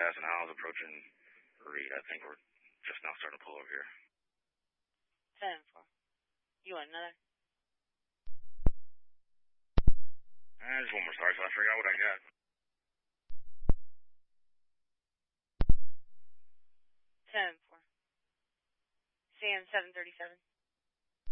passing Howes, approaching Reed. I think we're just now starting to pull over here. 10-4. You want another? Just one more star till I figure out what I got. 10-4. CM 737.